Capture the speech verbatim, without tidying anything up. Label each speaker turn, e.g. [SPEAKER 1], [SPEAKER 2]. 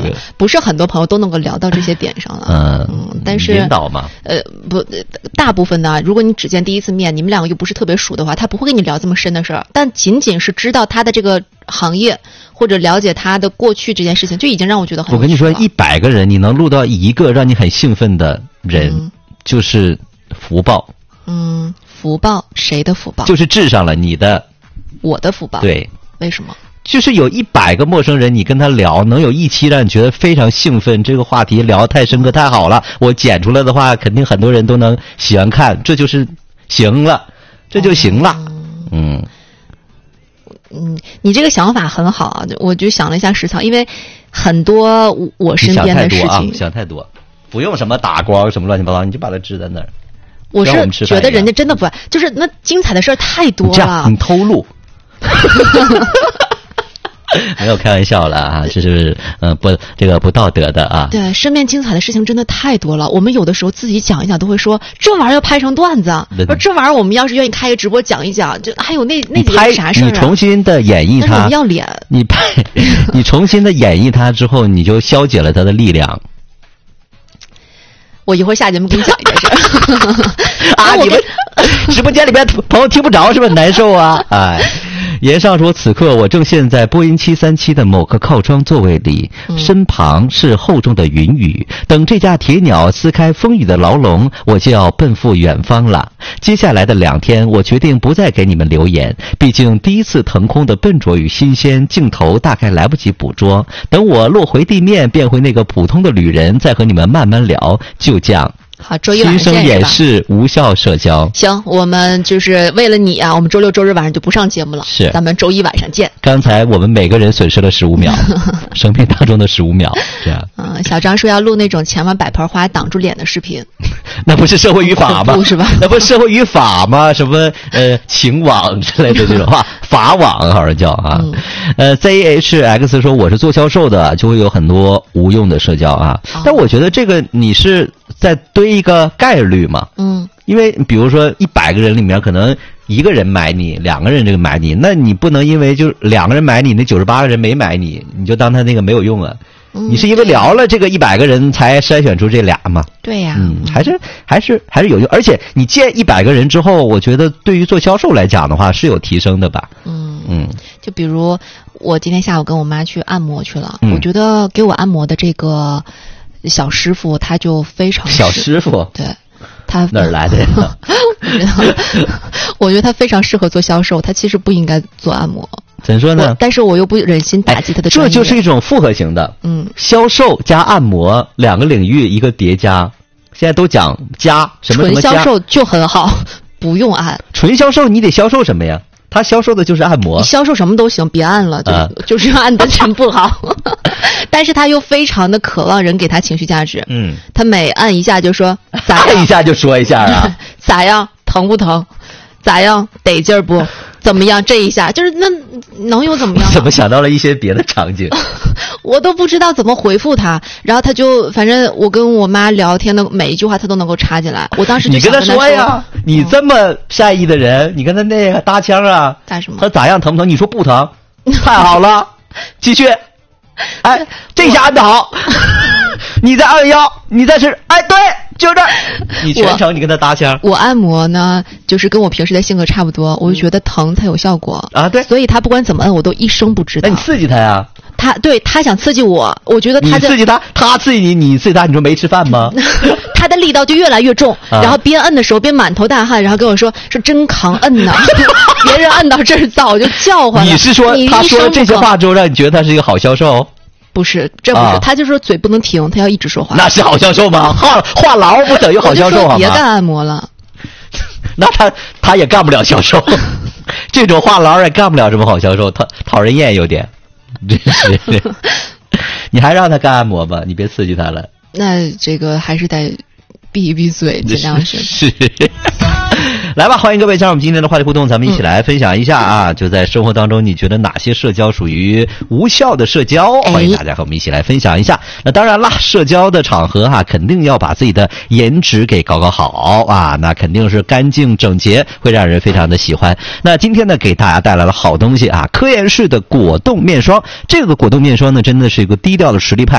[SPEAKER 1] 嗯，不是很多朋友都能够聊到这些点上了。嗯嗯，但是
[SPEAKER 2] 引导嘛，
[SPEAKER 1] 呃不，大部分呢，如果你只见第一次面，你们两个又不是特别熟的话，他不会跟你聊这么深的事儿。但仅仅是知道他的这个行业或者了解他的过去这件事情，就已经让我觉得很。
[SPEAKER 2] 我跟你说，一百个人你能录到一个让你很兴奋的人，嗯、就是福报。
[SPEAKER 1] 嗯，福报谁的福报？
[SPEAKER 2] 就是治上了你的，
[SPEAKER 1] 我的福报。
[SPEAKER 2] 对，
[SPEAKER 1] 为什么？
[SPEAKER 2] 就是有一百个陌生人，你跟他聊，能有一期让你觉得非常兴奋，这个话题聊得太深刻太好了，我剪出来的话，肯定很多人都能喜欢看，这就是行了，这就行了。嗯
[SPEAKER 1] 嗯，你这个想法很好啊，我就想了一下实操，因为很多我身边的事情，
[SPEAKER 2] 想太多啊，想太多，不用什么打光什么乱七八糟，你就把它支在那儿。
[SPEAKER 1] 我是觉得人家真的不爱，就是那精彩的事儿太多了。
[SPEAKER 2] 你偷录。没有开玩笑了啊，这是嗯、呃、不这个不道德的啊。
[SPEAKER 1] 对，身边精彩的事情真的太多了，我们有的时候自己讲一讲都会说这玩意儿要拍成段子，说这玩意儿我们要是愿意开个直播讲一讲，就还有那那几个啥事儿啊？
[SPEAKER 2] 你重新的演绎它，
[SPEAKER 1] 那你要脸，
[SPEAKER 2] 你拍你重新的演绎它之后，你就消解了它的力量。
[SPEAKER 1] 我一会儿下节目给你讲一件事
[SPEAKER 2] 啊！你们直播间里边朋友听不着是不是难受啊？哎。言上说，此刻我正陷在波音七三七的某个靠窗座位里，身旁是厚重的云雨。等这架铁鸟撕开风雨的牢笼，我就要奔赴远方了。接下来的两天，我决定不再给你们留言，毕竟第一次腾空的笨拙与新鲜，镜头大概来不及捕捉。等我落回地面，变回那个普通的旅人，再和你们慢慢聊。就这样。
[SPEAKER 1] 好，周一晚上见。
[SPEAKER 2] 新生演示无效社交。
[SPEAKER 1] 行，我们就是为了你啊，我们周六周日晚上就不上节目了。
[SPEAKER 2] 是，
[SPEAKER 1] 咱们周一晚上见。
[SPEAKER 2] 刚才我们每个人损失了十五秒，生命当中的十五秒，这样。
[SPEAKER 1] 嗯，小张说要录那种前面摆盆花挡住脸的视频。
[SPEAKER 2] 那不是社会语法吗？
[SPEAKER 1] 不是吧？
[SPEAKER 2] 那不是社会语法吗？什么呃情网之类的这种话，法网好像叫啊。嗯、呃 ，Z H X 说我是做销售的，就会有很多无用的社交啊。哦、但我觉得这个你是在堆一个概率嘛。嗯。因为比如说一百个人里面可能一个人买你，两个人这个买你，那你不能因为就两个人买你，那九十八个人没买你，你就当他那个没有用啊。嗯、你是因为聊了这个一百个人才筛选出这俩嘛？
[SPEAKER 1] 对呀、啊，
[SPEAKER 2] 嗯，还是还是还是有用，而且你见一百个人之后，我觉得对于做销售来讲的话是有提升的吧？嗯嗯，
[SPEAKER 1] 就比如我今天下午跟我妈去按摩去了，嗯、我觉得给我按摩的这个小师傅他就非常
[SPEAKER 2] 小师傅
[SPEAKER 1] 对。他
[SPEAKER 2] 哪儿来的呀？
[SPEAKER 1] 我觉得他非常适合做销售，他其实不应该做按摩。
[SPEAKER 2] 怎说呢？
[SPEAKER 1] 但是我又不忍心打击他的专业。
[SPEAKER 2] 这就是一种复合型的，嗯，销售加按摩两个领域一个叠加。现在都讲加什么什么加，
[SPEAKER 1] 纯销售就很好，不用按。
[SPEAKER 2] 纯销售你得销售什么呀？他销售的就是按摩，
[SPEAKER 1] 你销售什么都行，别按了，就、啊、就是按的真不好。但是他又非常的渴望人给他情绪价值，嗯，他每按一下就说咋样，
[SPEAKER 2] 按一下就说一下啊，
[SPEAKER 1] 咋样，疼不疼？咋样，得劲儿不？怎么样？这一下就是那能有怎么样？
[SPEAKER 2] 我怎么想到了一些别的场景？
[SPEAKER 1] 我都不知道怎么回复他，然后他就反正我跟我妈聊天的每一句话他都能够插进来。我当时就想跟他说，
[SPEAKER 2] 你跟他说呀，嗯、你这么善意的人，你跟他那个搭腔啊，
[SPEAKER 1] 干什么？
[SPEAKER 2] 他咋样疼不疼？你说不疼，太好了，继续。哎，这下按得好，你再按腰，你再是，哎，对，就这儿。你全程你跟他搭腔。
[SPEAKER 1] 我按摩呢，就是跟我平时的性格差不多，我就觉得疼才有效果
[SPEAKER 2] 啊。对，
[SPEAKER 1] 所以他不管怎么摁，我都一声不吱的。
[SPEAKER 2] 那你刺激他呀？
[SPEAKER 1] 他对他想刺激我，我觉得他
[SPEAKER 2] 你刺激他，他刺激你，你刺激他，你说没吃饭吗？
[SPEAKER 1] 他的力道就越来越重，啊、然后边摁的时候边满头大汗，然后跟我说说真扛摁呐，别人按到这儿早就叫唤了。
[SPEAKER 2] 你是说他说了这些话之后，让你觉得他是一个好销售？
[SPEAKER 1] 不是，这不是，啊、他就说嘴不能停，他要一直说话。
[SPEAKER 2] 那是好销售吗？话话痨不等于好销售好吗？
[SPEAKER 1] 别干按摩了。
[SPEAKER 2] 那他他也干不了销售，这种话痨也干不了什么好销售，他讨人厌有点。真是，你还让他干按摩吧，你别刺激他了。
[SPEAKER 1] 那这个还是得闭一闭嘴，尽量是。
[SPEAKER 2] 是。来吧，欢迎各位加入我们今天的话题互动，咱们一起来分享一下啊！嗯、就在生活当中，你觉得哪些社交属于无效的社交？欢迎大家和我们一起来分享一下。那当然啦，社交的场合哈、啊，肯定要把自己的颜值给搞搞好啊，那肯定是干净整洁，会让人非常的喜欢。那今天呢，给大家带来了好东西啊，科颜氏的果冻面霜。这个果冻面霜呢，真的是一个低调的实力派。